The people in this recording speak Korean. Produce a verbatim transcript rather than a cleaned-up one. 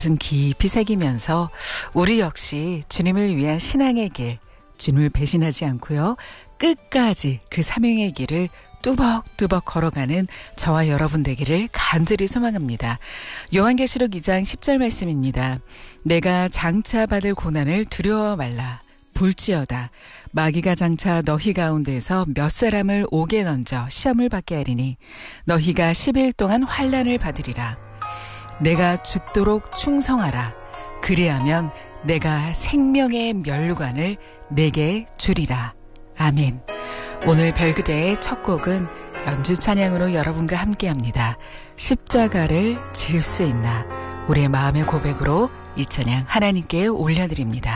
깊이 새기면서 우리 역시 주님을 위한 신앙의 길, 주님을 배신하지 않고요. 끝까지 그 사명의 길을 뚜벅뚜벅 걸어가는 저와 여러분 되기를 간절히 소망합니다. 요한계시록 이 장 십 절 말씀입니다. 내가 장차 받을 고난을 두려워 말라. 볼지어다. 마귀가 장차 너희 가운데에서 몇 사람을 옥에 던져 시험을 받게 하리니 너희가 십 일 동안 환난을 받으리라. 내가 죽도록 충성하라. 그리하면 내가 생명의 멸류관을 내게 주리라. 아멘. 오늘 별그대의 첫 곡은 연주 찬양으로 여러분과 함께합니다. 십자가를 질 수 있나. 우리의 마음의 고백으로 이 찬양 하나님께 올려드립니다.